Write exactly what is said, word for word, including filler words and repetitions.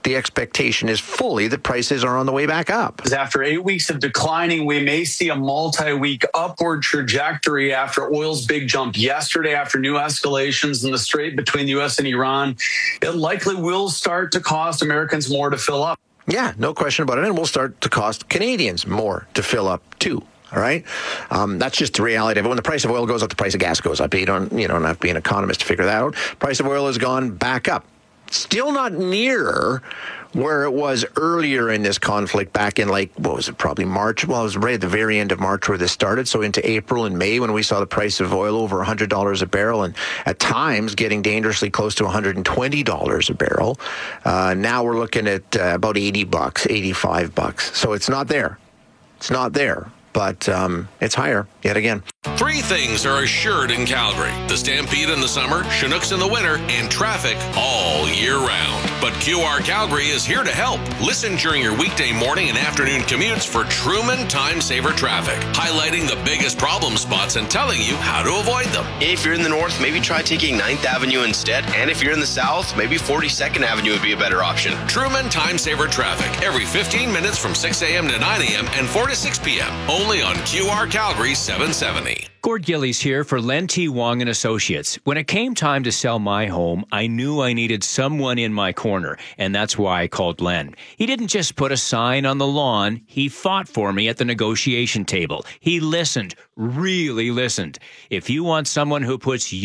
the expectation is fully that prices are on the way back up. After eight weeks of declining, we may see a multi-week upward trajectory after oil's big jump yesterday, after new escalations in the strait between the U S and Iran. It likely will start to cost Americans more to fill up. Yeah, no question about it. And will start to cost Canadians more to fill up, too. All right. Um, that's just the reality of it. When the price of oil goes up, the price of gas goes up. You don't, you don't have to be an economist to figure that out. Price of oil has gone back up. Still not near where it was earlier in this conflict back in, like, what was it, probably March? Well, it was right at the very end of March where this started. So into April and May when we saw the price of oil over one hundred dollars a barrel and at times getting dangerously close to one hundred twenty dollars a barrel. Uh, now we're looking at uh, about eighty bucks, eighty-five bucks. So it's not there. It's not there. But um, it's higher yet again. Three things are assured in Calgary: the Stampede in the summer, Chinooks in the winter, and traffic all year round. But Q R Calgary is here to help. Listen during your weekday morning and afternoon commutes for Truman Time Saver Traffic, highlighting the biggest problem spots and telling you how to avoid them. If you're in the north, maybe try taking ninth Avenue instead. And if you're in the south, maybe forty-second Avenue would be a better option. Truman Time Saver Traffic, every fifteen minutes from six a.m. to nine a.m. and four to six p.m. Only on Q R Calgary seven seventy. Gord Gillies here for Len T. Wong and Associates. When it came time to sell my home, I knew I needed someone in my corner, and that's why I called Len. He didn't just put a sign on the lawn. He fought for me at the negotiation table. He listened, really listened. If you want someone who puts you